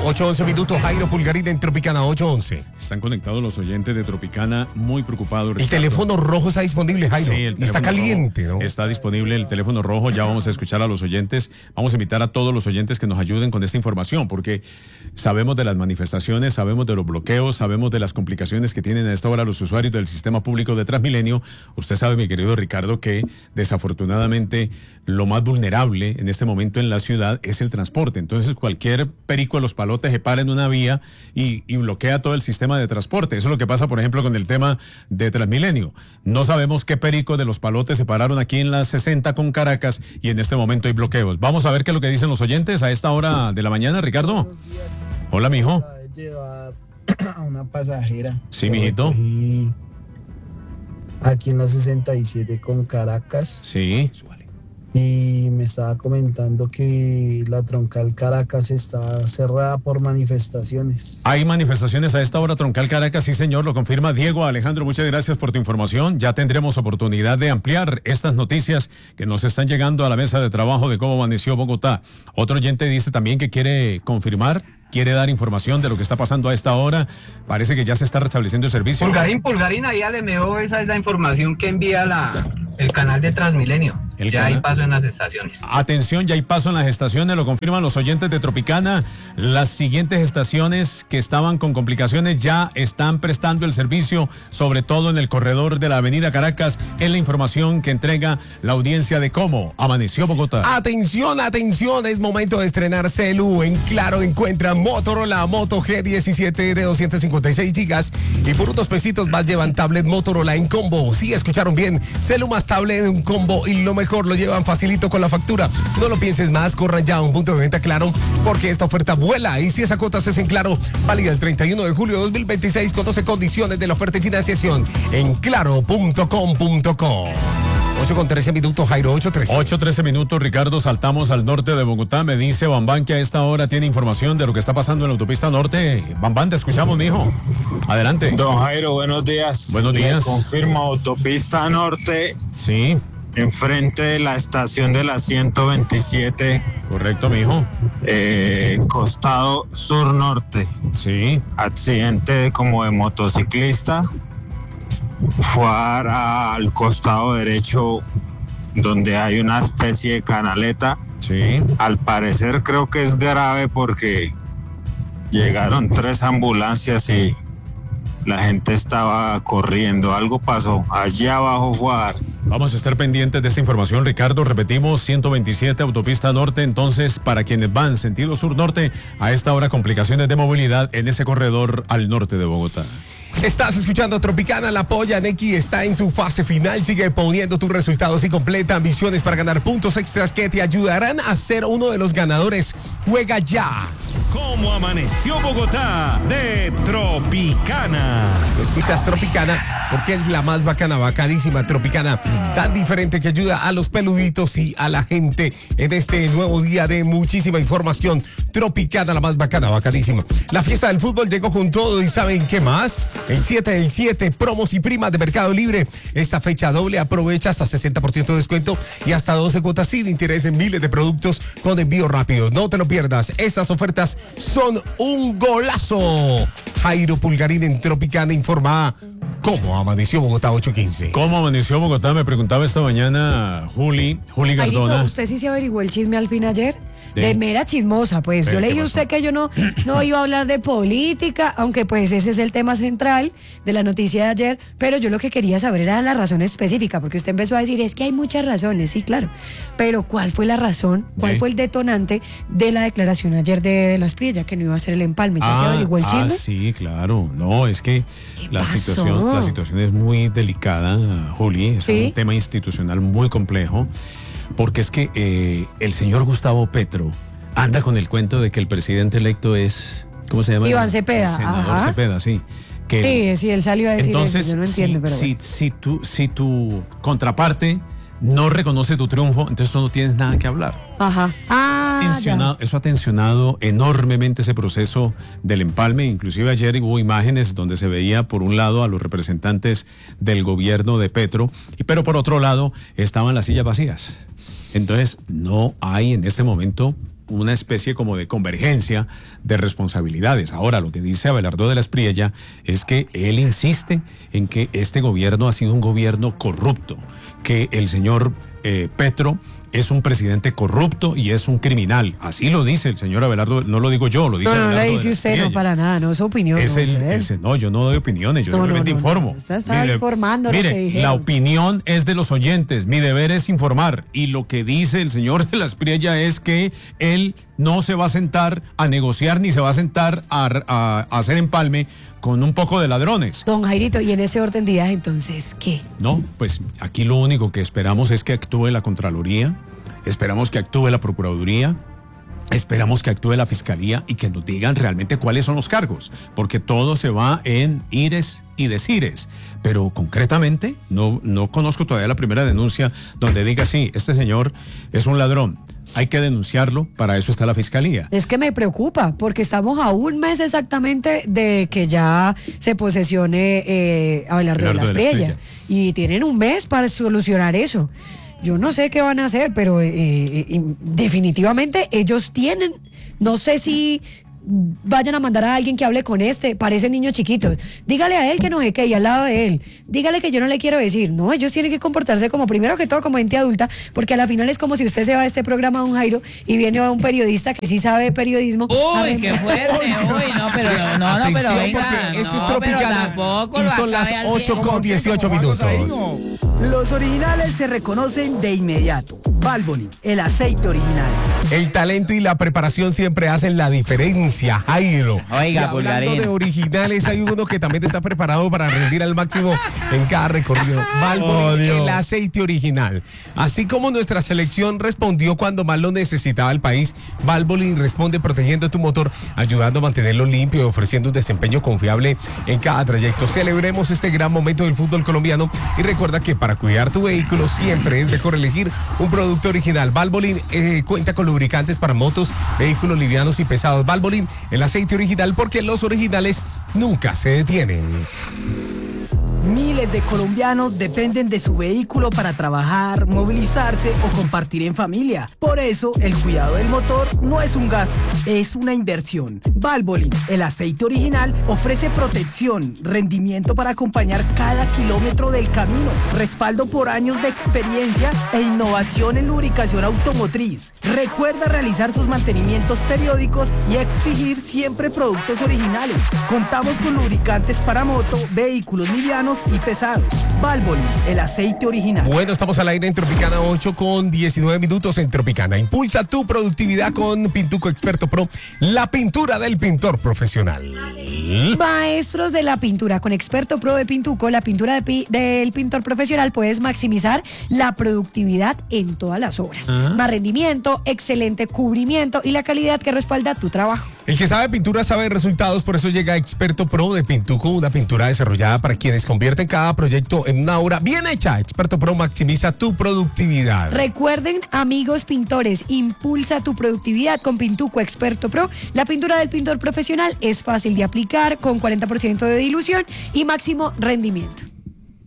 8:11 minutos, Jairo Pulgarín en Tropicana, 8:11. Están conectados los oyentes de Tropicana, muy preocupados. El teléfono rojo está disponible, Jairo. Sí, está caliente, ¿no? Está disponible el teléfono rojo, ya vamos a escuchar a los oyentes. Vamos a invitar a todos los oyentes que nos ayuden con esta información, porque sabemos de las manifestaciones, sabemos de los bloqueos, sabemos de las complicaciones que tienen a esta hora los usuarios del sistema público de Transmilenio. Usted sabe, mi querido Ricardo, que desafortunadamente lo más vulnerable en este momento en la ciudad es el transporte. Entonces cualquier perico de los palotes se para en una vía y bloquea todo el sistema de transporte. Eso es lo que pasa, por ejemplo, con el tema de Transmilenio. No sabemos qué perico de los palotes se pararon aquí en la 60 con Caracas y en este momento hay bloqueos. Vamos a ver qué es lo que dicen los oyentes a esta hora de la mañana, Ricardo. Buenos días. Hola, mijo. Llevar a una pasajera. Sí, mijito. Aquí en la 67 con Caracas. Sí. Y me estaba comentando que la troncal Caracas está cerrada por manifestaciones. Hay manifestaciones a esta hora, troncal Caracas, sí señor, lo confirma Diego. Alejandro, muchas gracias por tu información. Ya tendremos oportunidad de ampliar estas noticias que nos están llegando a la mesa de trabajo de cómo amaneció Bogotá. Otro oyente dice también que quiere confirmar, quiere dar información de lo que está pasando a esta hora. Parece que ya se está restableciendo el servicio. Pulgarín, ahí Alemeo, esa es la información que envía el canal de Transmilenio. Ya hay paso en las estaciones. Atención, ya hay paso en las estaciones, lo confirman los oyentes de Tropicana. Las siguientes estaciones que estaban con complicaciones ya están prestando el servicio, sobre todo en el corredor de la avenida Caracas, es la información que entrega la audiencia de cómo amaneció Bogotá. Atención, es momento de estrenar celu. En Claro encuentra Motorola Moto G17 de 256 gigas y por unos pesitos más llevan tablet Motorola en combo. Sí, escucharon bien, celu más tablet en un combo y lo mejor, lo llevan facilito con la factura. No lo pienses más, corran ya a un punto de venta Claro, porque esta oferta vuela y si esa cuota es en Claro, válida el 31 de julio de 2026. Conoce condiciones de la oferta y financiación en claro.com.co. 8:13 minutos, Jairo, 8:13. 8:13 minutos, Ricardo, saltamos al norte de Bogotá. Me dice Bambán que a esta hora tiene información de lo que está pasando en la autopista norte. Bambán, te escuchamos, mijo. Adelante. Don Jairo, buenos días. Buenos días. Le confirmo, autopista norte. Sí. Enfrente de la estación de la 127. Correcto, mijo. Costado sur-norte. Sí. Accidente como de motociclista. Fue al costado derecho donde hay una especie de canaleta. Sí. Al parecer creo que es grave porque llegaron 3 ambulancias y la gente estaba corriendo. Algo pasó. Allí abajo fue a dar. Vamos a estar pendientes de esta información, Ricardo. Repetimos, 127 autopista norte. Entonces, para quienes van sentido sur-norte, a esta hora complicaciones de movilidad en ese corredor al norte de Bogotá. Estás escuchando Tropicana, la polla Neki está en su fase final, sigue poniendo tus resultados y completa ambiciones para ganar puntos extras que te ayudarán a ser uno de los ganadores. Juega ya. ¿Cómo amaneció Bogotá? De Tropicana. Escuchas Tropicana porque es la más bacana, bacanísima Tropicana, tan diferente que ayuda a los peluditos y a la gente en este nuevo día de muchísima información. Tropicana, la más bacana, bacanísima. La fiesta del fútbol llegó con todo y ¿saben qué más? El 7 del 7, promos y primas de Mercado Libre. Esta fecha doble, aprovecha hasta 60% de descuento y hasta 12 cuotas sin interés en miles de productos con envío rápido. No te lo pierdas, estas ofertas son un golazo. Jairo Pulgarín en Tropicana informa cómo amaneció Bogotá, 8:15. ¿Cómo amaneció Bogotá? Me preguntaba esta mañana Juli Gardona. Jairito, ¿usted sí se averiguó el chisme al fin ayer? De mera chismosa, pues. Yo le dije a usted que yo no iba a hablar de política, aunque pues ese es el tema central de la noticia de ayer, pero yo lo que quería saber era la razón específica, porque usted empezó a decir, es que hay muchas razones, sí, claro, pero ¿cuál fue la razón, cuál fue el detonante de la declaración ayer de las Prilla, que no iba a ser el empalme? ¿Ya se averiguó el chisme? Sí, claro, no, es que la situación es muy delicada, Juli, es un tema institucional muy complejo. Porque es que el señor Gustavo Petro anda con el cuento de que el presidente electo es, ¿cómo se llama? Iván Cepeda. Senador Cepeda, sí. Sí, él salió a decir entonces, eso, yo no entiendo, pero bueno. Si tu contraparte no reconoce tu triunfo, entonces tú no tienes nada que hablar. Ajá. Eso ha tensionado enormemente ese proceso del empalme. Inclusive ayer hubo imágenes donde se veía por un lado a los representantes del gobierno de Petro, pero por otro lado estaban las sillas vacías. Entonces no hay en este momento una especie como de convergencia de responsabilidades. Ahora, lo que dice Abelardo de la Espriella es que él insiste en que este gobierno ha sido un gobierno corrupto, que el señor Petro es un presidente corrupto y es un criminal. Así lo dice el señor Abelardo, no lo digo yo, lo dice Abelardo. No lo dice usted, no, para nada, no es su opinión. No, yo no doy opiniones, yo simplemente informo. Usted está informando mire, lo que dijeron. la opinión es de los oyentes, mi deber es informar. Y lo que dice el señor de la Espriella es que él no se va a sentar a negociar ni se va a sentar a hacer empalme con un poco de ladrones. Don Jairito, y en ese orden de ideas, entonces, ¿qué? No, pues aquí lo único que esperamos es que actúe la Contraloría, esperamos que actúe la Procuraduría, esperamos que actúe la Fiscalía y que nos digan realmente cuáles son los cargos, porque todo se va en ires y decires, pero concretamente no conozco todavía la primera denuncia donde diga, sí, este señor es un ladrón. Hay que denunciarlo, para eso está la Fiscalía. Es que me preocupa, porque estamos a un mes exactamente de que ya se posesione Abelardo de la Espriella. Y tienen un mes para solucionar eso. Yo no sé qué van a hacer, pero definitivamente ellos tienen, no sé si vayan a mandar a alguien que hable con parece niño chiquito. Dígale a él que no sé qué, y al lado de él, dígale que yo no le quiero decir. No, ellos tienen que comportarse como, primero que todo, como gente adulta, porque a la final es como si usted se va a este programa, don Jairo, y viene a un periodista que sí sabe periodismo. Uy, qué fuerte, uy, no, pero venga, esto es Tropicana y son las 8:18. Los originales se reconocen de inmediato. Valvoline, el aceite original. El talento y la preparación siempre hacen la diferencia, Jairo. Oiga, hablando de originales, hay uno que también está preparado para rendir al máximo en cada recorrido. Valvoline, el aceite original. Así como nuestra selección respondió cuando más lo necesitaba el país, Valvoline responde protegiendo tu motor, ayudando a mantenerlo limpio y ofreciendo un desempeño confiable en cada trayecto. Celebremos este gran momento del fútbol colombiano y recuerda que para cuidar tu vehículo siempre es mejor elegir un producto original. Valvoline cuenta con lubricantes para motos, vehículos livianos y pesados. Valvoline, el aceite original, porque los originales nunca se detienen. Miles de colombianos dependen de su vehículo para trabajar, movilizarse o compartir en familia. Por eso, el cuidado del motor no es un gasto, es una inversión. Valvoline, el aceite original, ofrece protección, rendimiento para acompañar cada kilómetro del camino, respaldo por años de experiencia e innovación en lubricación automotriz. Recuerda realizar sus mantenimientos periódicos y exigir siempre productos originales. Contamos con lubricantes para moto, vehículos livianos y pesados. Valvoline, el aceite original. Bueno, estamos al aire en Tropicana, 8:19 en Tropicana. Impulsa tu productividad con Pintuco Experto Pro, la pintura del pintor profesional. Maestros de la pintura, con Experto Pro de Pintuco, la pintura del pintor profesional, puedes maximizar la productividad en todas las obras. Más rendimiento, excelente cubrimiento y la calidad que respalda tu trabajo. El que sabe pintura sabe resultados, por eso llega Experto Pro de Pintuco, una pintura desarrollada para quienes convierten cada proyecto en una obra bien hecha. Experto Pro maximiza tu productividad. Recuerden, amigos pintores, impulsa tu productividad con Pintuco Experto Pro. La pintura del pintor profesional es fácil de aplicar, con 40% de dilución y máximo rendimiento.